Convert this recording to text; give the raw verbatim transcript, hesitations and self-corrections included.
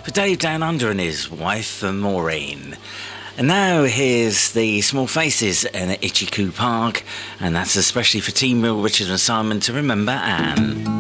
for Dave Down Under and his wife, Maureen. And now here's the Small Faces in Itchy Coo Park, and that's especially for Team Will, Richard and Simon to remember Anne.